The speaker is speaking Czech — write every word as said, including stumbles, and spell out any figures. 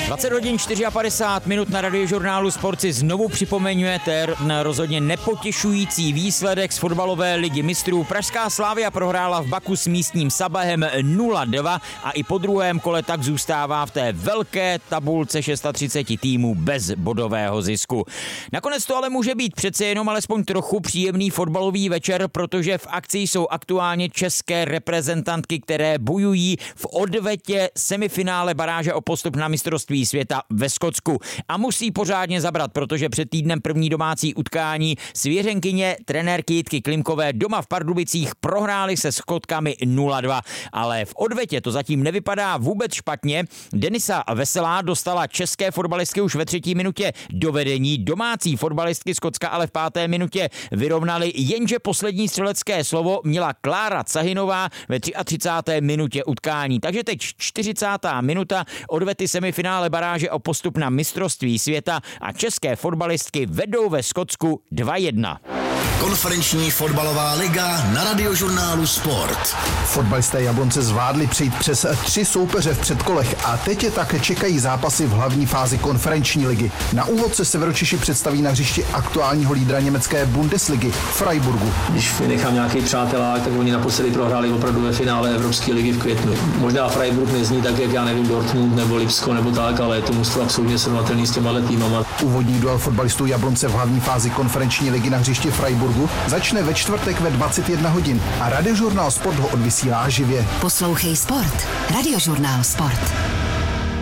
dvacet hodin padesát čtyři minut na Radiožurnálu Sport si znovu připomeňujete na rozhodně nepotěšující výsledek z fotbalové ligy mistrů. Pražská Slavia prohrála v Baku s místním Sabahem nula dva a i po druhém kole tak zůstává v té velké tabulce třicet šest týmů bez bodového zisku. Nakonec to ale může být přece jenom alespoň trochu příjemný fotbalový večer, protože v akci jsou aktuálně české reprezentantky, které bojují v odvetě semifinále baráže o postup na mistrovství světa ve Skotsku. A musí pořádně zabrat, protože před týdnem první domácí utkání svěřenkyně trenérky Jitky Klimkové doma v Pardubicích prohrály se Skotkami nula dva. Ale v odvetě to zatím nevypadá vůbec špatně. Denisa Veselá dostala české fotbalistky už ve třetí minutě do vedení. Domácí fotbalistky Skotska ale v páté minutě vyrovnali, jenže poslední střelecké slovo měla Klára Cahinová ve třicáté třetí minutě utkání. Takže teď čtyřicátá minuta, odvety semifinále baráže o postup na mistrovství světa a české fotbalistky vedou ve Skotsku dva jedna. Konferenční fotbalová liga na Radiožurnálu Sport. Fotbalisté Jablonce zvládli přejít přes tři soupeře v předkolech a teď je tak čekají zápasy v hlavní fázi konferenční ligy. Na úvod se Severočeši představí na hřišti aktuálního lídra německé Bundesligy Freiburgu. Když vynechám nějaký přátelák, tak oni naposledy prohráli opravdu ve finále Evropské ligy v květnu. Možná Freiburg nezní tak, jak já nevím, Dortmund nebo Lipsko nebo tak, ale je to mužstvo absolutně srovnatelný s těma týmama. Úvodní duel fotbalistů Jablonce v hlavní fázi konferenční ligy na hřišti Freiburgu začne ve čtvrtek ve dvacet jedna hodin a Radiožurnál Sport ho odvysílá živě. Poslouchej Sport. Radiožurnál Sport.